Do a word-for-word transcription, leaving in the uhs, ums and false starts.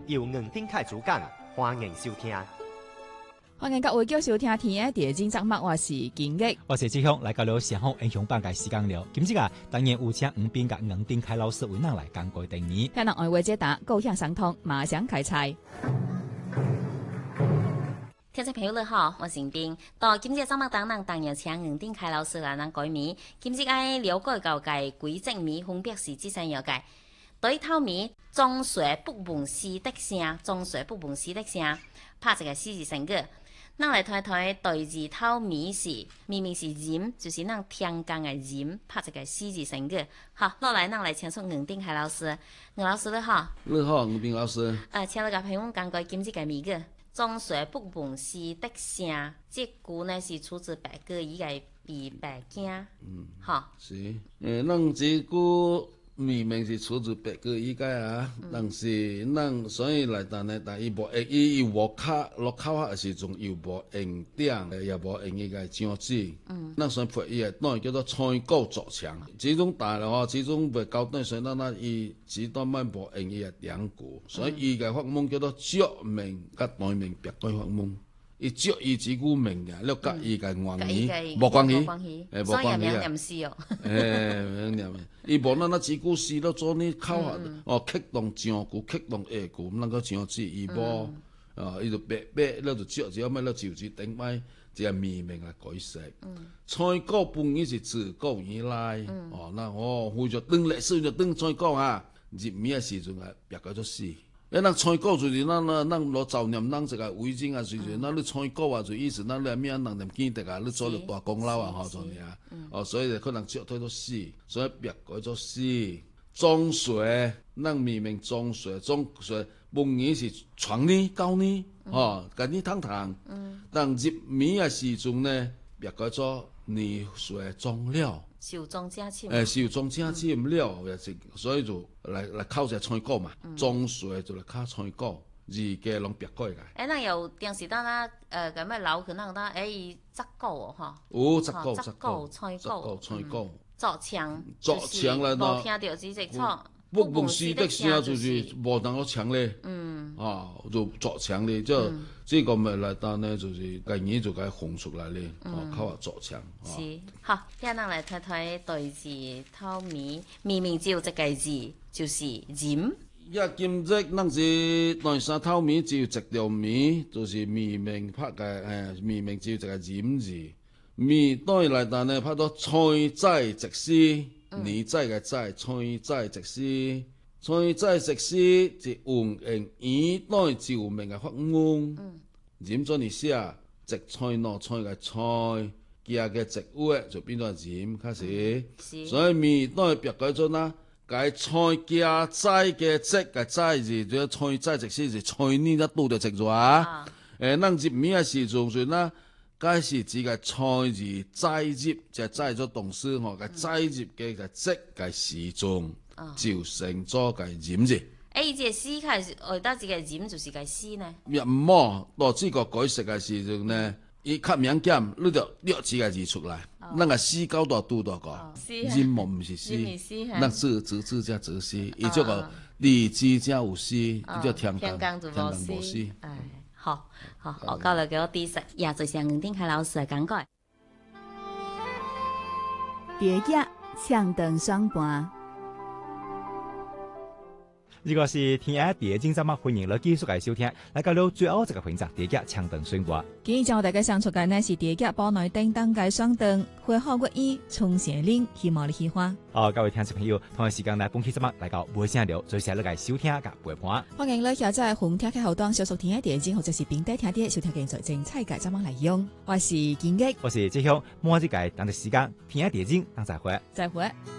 由硬顶凯主讲，欢迎收听。 歡迎各位繼續收聽天嘅地精節目，我是金益， 我是志雄，來到了上好英雄版嘅時間了。今次啊，當然有請吳斌甲吳丁凱老師為咱來講過定義。 聽人愛話解答，高興相通，馬上開菜。 聽眾朋友你好，我是吳斌。到今次節目當然當然請吳丁凱老師來咱改名。今次愛了解到嘅規則名分別是幾樣嘅？對頭名中水不問詩的聲，中水不問詩的聲，拍一個詩字成句。咱來睇睇對字頭名是，明明是吟，就是咱聽講嘅吟，拍一個詩字成句。好，落來咱來請出吳丁凱老師。吳老師你好。 你好，吳斌老師。 呃，請你甲朋友講過今次嘅名句。中水不問詩的聲，這句呢是出自白居易嘅《比白經》。嗯，好。是， 誒，咱這句明明是出自白居易嘅啊，嗯、但是咱所以來但呢，但伊無用，伊又無卡落口嘅時陣又無用點，又無用伊個章子。嗯，咱所以配伊個當然叫做採古作強。這種大咯吼，這種袂交代，所以咱咱伊只當賣無用伊個典故，所以伊個法門叫做著名甲對名別對法門。伊著伊只句名嘅，了甲伊個原意無關係，誒無關係啊。 所以係咪念詩哦？ 誒，念嘅，伊無咱那只句詩都做呢口下哦，激動上句，激動下句，毋能夠上字，伊無啊，伊就白白，了就著，只要乜了就字頂擺，只係命名來改寫。採古本意是自古以來，哦，那哦，為咗當歷史就當採古啊，入面嘅時陣啊，別個做詩。誒，咱採古就是咱咱咱攞悼念咱一個偉人啊，時陣，咱你採古啊，就意思咱你咩人念建德啊，你做咗大功勞啊，吼，就係啊，哦，所以就可能接推到詩，所以別改做詩。中水，咱明明中水，中水本意是傳呢教呢，哦，甲你通通，但入面嘅時陣呢，別改做泥水中了。 壽終正寢。 誒，壽終正寢了，也是，所以就來來考一下採古嘛，中水就來考採古，字嘅攏別改嘅。誒， 咱有電視當啦，誒咁樣留佢那個誒伊摘古哦，嚇。 有摘古， 摘古，採古， 採古。 作槍， 作槍啦， 無聽到字隻錯。 不問詩的聲就是無能夠唱咧，嗯，啊，就作槍咧，即係這個咪來單咧，就是個嘢就該紅出來咧，哦，靠下作槍。 是，好，今日咱來睇睇對字頭面，明明只有一個字，就是吟。 一今日咱是對三頭面只有一條面，就是明明拍嘅誒，明明只有一個吟字，面對來單咧拍到採摘直詩。你在嘅在，採摘直詩，採摘直詩是運用以對照明嘅法門。吟咗你寫，直採攞採嘅採，加嘅直位就變咗吟開始。嗯、所以面對別改咗啦，改採加摘嘅摘嘅摘字，就採摘直詩是採呢一度就直咗啊。誒，咱入面嘅時仲算啦。該是指個採字摘入，就摘咗動詞嗬，個摘入嘅個即個時鐘，就成咗個吟字。 誒，這詩開始我得這個吟就是個詩呢？ 唔冇，到這個改寫嘅時鐘呢，伊較敏感，你就略字個字出來，那個詩高度拄到個，吟冇唔是詩，那字字字加字詩，伊這個字字加有詩，伊就聽講聽講無詩。 好，好，我交嚟給我啲食，也就像吳丁凱老師講過。 蝶夾唱燈雙盤。 呢個是天下地精節目，歡迎嚟繼續嚟收聽。嚟到了最後一個環節，蝶夾唱燈雙盤。 今日將我大家上出嘅呢是蝶夾寶內叮當嘅雙燈，會好國語重寫令，希望你喜歡。 哦，各位聽眾朋友，同一時間嚟本期節目嚟到每聲聊，最時嚟收聽嘅陪伴。 歡迎你下載紅聽嘅後檔，小數天下地精或者是並低聽啲，收聽現在精彩嘅節目內容。我是建益， 我是志雄，每一個當嘅時間，天下地精，當再會， 再會。